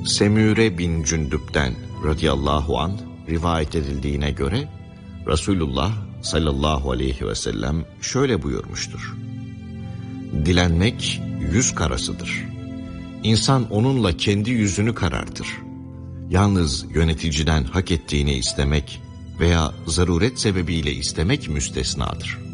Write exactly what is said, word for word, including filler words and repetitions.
Semüre bin Cündüp'ten radıyallahu anh rivayet edildiğine göre Resulullah sallallahu aleyhi ve sellem şöyle buyurmuştur: dilenmek yüz karasıdır. İnsan onunla kendi yüzünü karartır. Yalnız yöneticiden hak ettiğini istemek veya zaruret sebebiyle istemek müstesnadır.